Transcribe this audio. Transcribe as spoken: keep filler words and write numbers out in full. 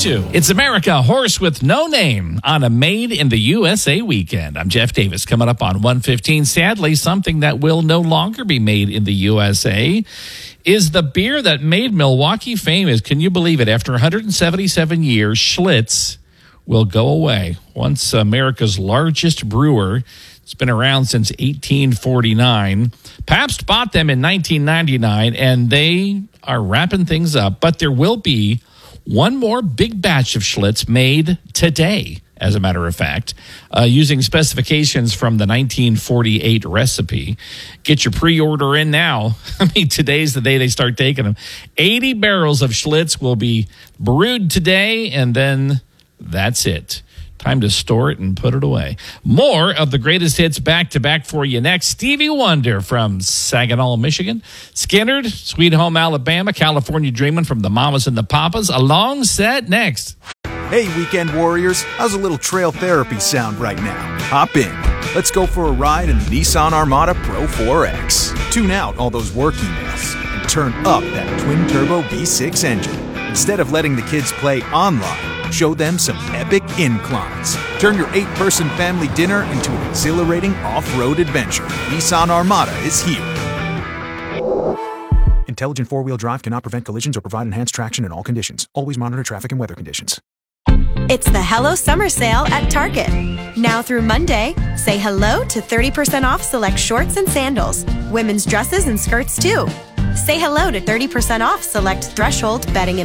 to It's America, Horse with No Name on a Made in the U S A weekend. I'm Jeff Davis. Coming up on one fifteen, sadly, something that will no longer be made in the U S A is the beer that made Milwaukee famous. Can you believe it? After one hundred seventy-seven years, Schlitz will go away. Once America's largest brewer. It's been around since eighteen forty-nine. Pabst bought them in nineteen ninety-nine, and they are wrapping things up. But there will be one more big batch of Schlitz made today, as a matter of fact, uh, using specifications from the nineteen forty-eight recipe. Get your pre-order in now. I mean, today's the day they start taking them. eighty barrels of Schlitz will be brewed today, and then that's it. Time to store it and put it away. More of the greatest hits back-to-back for you next. Stevie Wonder from Saginaw, Michigan. Skynyrd, Sweet Home Alabama. California Dreamin' from the Mamas and the Papas. A long set next. Hey, weekend warriors. How's a little trail therapy sound right now? Hop in. Let's go for a ride in the Nissan Armada Pro four X. Tune out all those work emails and turn up that twin-turbo V six engine. Instead of letting the kids play online, show them some epic inclines. Turn your eight-person family dinner into an exhilarating off-road adventure. Nissan Armada is here. Intelligent four-wheel drive cannot prevent collisions or provide enhanced traction in all conditions. Always monitor traffic and weather conditions. It's the Hello Summer Sale at Target. Now through Monday, say hello to thirty percent off select shorts and sandals. Women's dresses and skirts, too. Say hello to thirty percent off select Threshold bedding and